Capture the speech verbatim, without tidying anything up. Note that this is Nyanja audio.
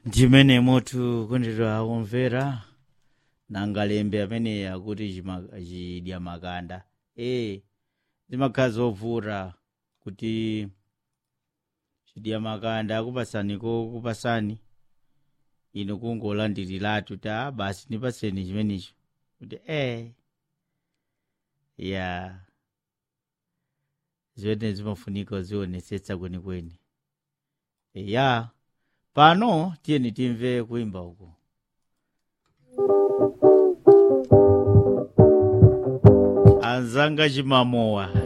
ndimene mutu kondedwa omvera nangalembe amene akuti chima- chidya makanda eh zimakhala zovuta kuti chidya makanda akupasaniko kupasani ino kungolandiriratu ta basi nipaseni chimenecho kuti eh ya ziwene zimafunika zionetsetsa kwenikweni ya pano tiyeni timve kuimba uko anzanga chimamowa